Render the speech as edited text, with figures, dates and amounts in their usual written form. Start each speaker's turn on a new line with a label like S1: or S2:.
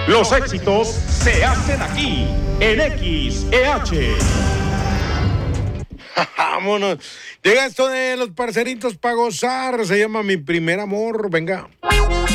S1: Los éxitos se hacen aquí, en XEH.
S2: Vámonos. Llega esto de los parceritos para gozar. Se llama Mi Primer Amor. Venga.